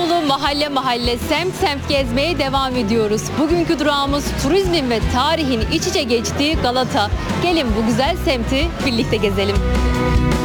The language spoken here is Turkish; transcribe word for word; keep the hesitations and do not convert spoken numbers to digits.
İstanbul'u mahalle mahalle, semt semt gezmeye devam ediyoruz. Bugünkü durağımız turizmin ve tarihin iç içe geçtiği Galata. Gelin bu güzel semti birlikte gezelim.